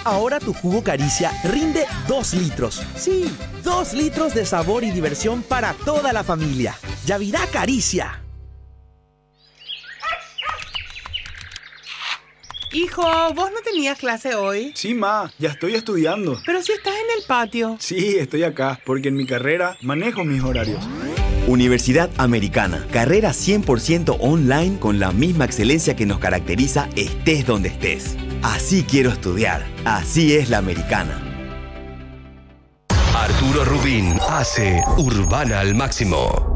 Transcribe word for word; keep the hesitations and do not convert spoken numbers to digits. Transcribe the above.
Ahora tu jugo Caricia rinde dos litros. Sí, dos litros de sabor y diversión para toda la familia. Yavirá Caricia. Hijo, ¿vos no tenías clase hoy? Sí, ma, ya estoy estudiando. Pero si estás en el patio. Sí, estoy acá, porque en mi carrera manejo mis horarios. Universidad Americana, carrera cien por ciento online con la misma excelencia que nos caracteriza estés donde estés. Así quiero estudiar, así es la Americana. Arturo Rubín hace Urbana al máximo.